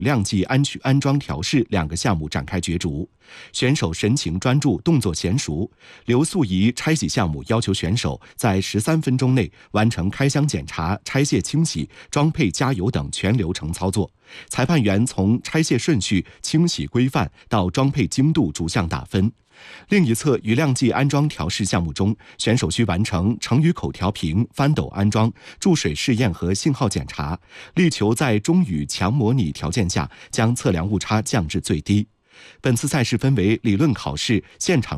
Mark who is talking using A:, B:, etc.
A: 亮剂安装调试2个项目展开角逐。选手神情专注，动作娴熟。刘素仪拆洗项目要求选手在13分钟内完成开箱检查、拆卸清洗、装配加油等全流程操作。裁判员从拆卸顺序、清洗规范到装配精度逐项打分。另一侧余亮剂安装调试项目中，选手需完成成雨口调平、翻斗安装、注水试验和信号检查，力求在中雨强模拟条件下将测量误差降至最低。本次赛事分为理论考试、现场